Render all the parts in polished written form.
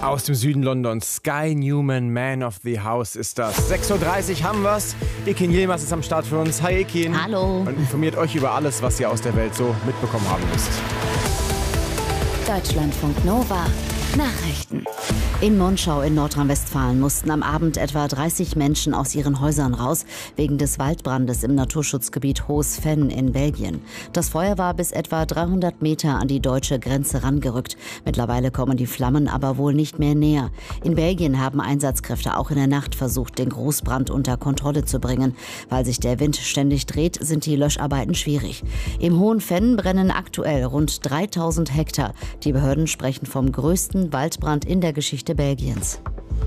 Aus dem Süden Londons, Sky Newman, Man of the House ist das. 6.30 Uhr haben wir's. Ekin Yilmaz ist am Start für uns. Hi Ekin. Hallo. Und informiert euch über alles, was ihr aus der Welt so mitbekommen haben müsst. Deutschlandfunk Nova. Nachrichten. In Monschau in Nordrhein-Westfalen mussten am Abend etwa 30 Menschen aus ihren Häusern raus, wegen des Waldbrandes im Naturschutzgebiet Hohes Venn in Belgien. Das Feuer war bis etwa 300 Meter an die deutsche Grenze rangerückt. Mittlerweile kommen die Flammen aber wohl nicht mehr näher. In Belgien haben Einsatzkräfte auch in der Nacht versucht, den Großbrand unter Kontrolle zu bringen. Weil sich der Wind ständig dreht, sind die Löscharbeiten schwierig. Im Hohen Venn brennen aktuell rund 3000 Hektar. Die Behörden sprechen vom größten Waldbrand in der Geschichte Belgiens.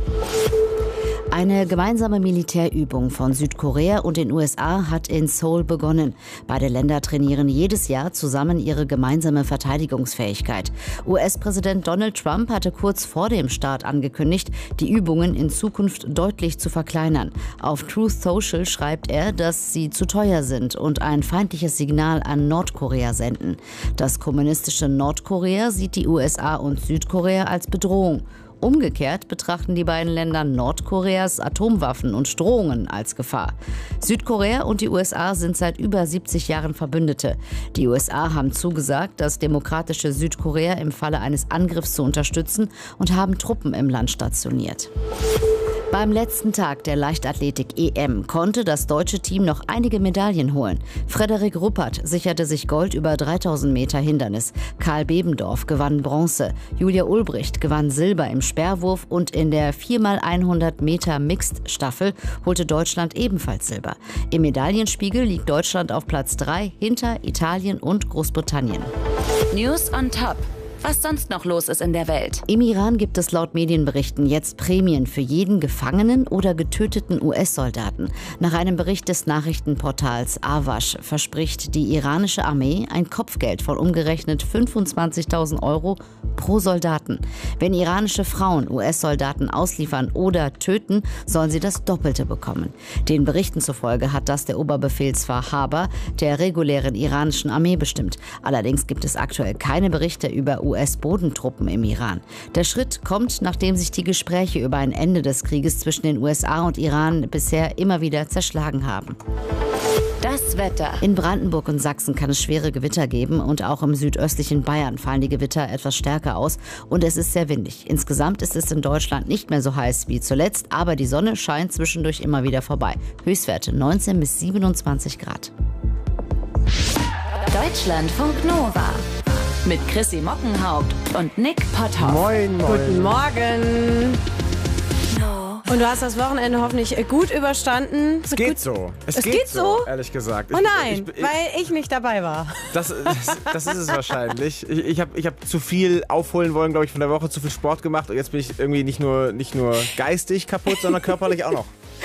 Eine gemeinsame Militärübung von Südkorea und den USA hat in Seoul begonnen. Beide Länder trainieren jedes Jahr zusammen ihre gemeinsame Verteidigungsfähigkeit. US-Präsident Donald Trump hatte kurz vor dem Start angekündigt, die Übungen in Zukunft deutlich zu verkleinern. Auf Truth Social schreibt er, dass sie zu teuer sind und ein feindliches Signal an Nordkorea senden. Das kommunistische Nordkorea sieht die USA und Südkorea als Bedrohung. Umgekehrt betrachten die beiden Länder Nordkoreas Atomwaffen und Drohungen als Gefahr. Südkorea und die USA sind seit über 70 Jahren Verbündete. Die USA haben zugesagt, das demokratische Südkorea im Falle eines Angriffs zu unterstützen und haben Truppen im Land stationiert. Beim letzten Tag der Leichtathletik-EM konnte das deutsche Team noch einige Medaillen holen. Frederik Ruppert sicherte sich Gold über 3000 Meter Hindernis. Karl Bebendorf gewann Bronze. Julia Ulbricht gewann Silber im Speerwurf und in der 4x100 Meter Mixed-Staffel holte Deutschland ebenfalls Silber. Im Medaillenspiegel liegt Deutschland auf Platz 3 hinter Italien und Großbritannien. News on Top. Was sonst noch los ist in der Welt. Im Iran gibt es laut Medienberichten jetzt Prämien für jeden gefangenen oder getöteten US-Soldaten. Nach einem Bericht des Nachrichtenportals Awash verspricht die iranische Armee ein Kopfgeld von umgerechnet 25.000 Euro pro Soldaten. Wenn iranische Frauen US-Soldaten ausliefern oder töten, sollen sie das Doppelte bekommen. Den Berichten zufolge hat das der Oberbefehlshaber der regulären iranischen Armee bestimmt. Allerdings gibt es aktuell keine Berichte über US-Bodentruppen im Iran. Der Schritt kommt, nachdem sich die Gespräche über ein Ende des Krieges zwischen den USA und Iran bisher immer wieder zerschlagen haben. Das Wetter. In Brandenburg und Sachsen kann es schwere Gewitter geben und auch im südöstlichen Bayern fallen die Gewitter etwas stärker aus und es ist sehr windig. Insgesamt ist es in Deutschland nicht mehr so heiß wie zuletzt, aber die Sonne scheint zwischendurch immer wieder vorbei. Höchstwerte 19 bis 27 Grad. Deutschlandfunk Nova. Mit Chrissy Mockenhaupt und Nick Potthoff. Moin, moin. Guten Morgen. Und du hast das Wochenende hoffentlich gut überstanden. Es geht so. Es geht so? Ehrlich gesagt. Oh nein, weil ich nicht dabei war. Das ist es wahrscheinlich. Ich hab zu viel aufholen wollen, glaube ich, von der Woche, zu viel Sport gemacht und jetzt bin ich irgendwie nicht nur geistig kaputt, sondern körperlich auch noch.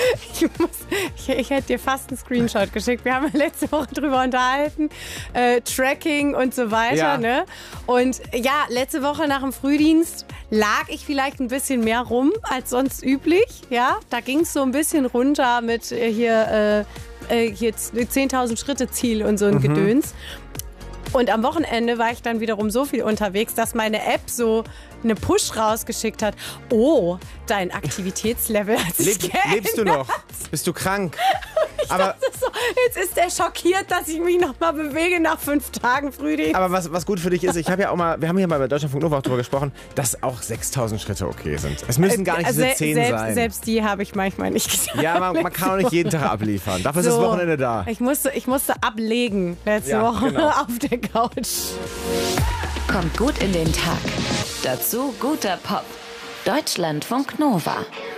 Ich hätte dir fast einen Screenshot geschickt. Wir haben ja letzte Woche drüber unterhalten. Tracking und so weiter. Ja. Ne? Und ja, letzte Woche nach dem Frühdienst lag ich vielleicht ein bisschen mehr rum als sonst üblich. Ja, da ging es so ein bisschen runter mit hier 10.000 Schritte Ziel und so ein Gedöns. Und am Wochenende war ich dann wiederum so viel unterwegs, dass meine App so eine Push rausgeschickt hat. Oh, dein Aktivitätslevel hat sich geändert. Lebst du noch? Bist du krank? Aber so, jetzt ist er schockiert, dass ich mich noch mal bewege nach 5 Tagen Frühdienst. Aber was gut für dich ist, wir haben hier mal bei Deutschlandfunk Nova auch drüber gesprochen, dass auch 6.000 Schritte okay sind. Es müssen gar nicht diese 10 sein. Selbst die habe ich manchmal nicht getan. Ja, man kann auch nicht jeden Tag abliefern. Dafür ist das Wochenende da. Ich musste ablegen letzte Woche auf der Couch. Kommt gut in den Tag. Dazu guter Pop. Deutschlandfunk Nova.